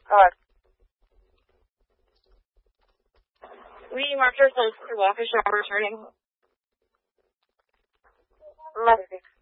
God. We marked ourselves to walk a shower returning. Must be.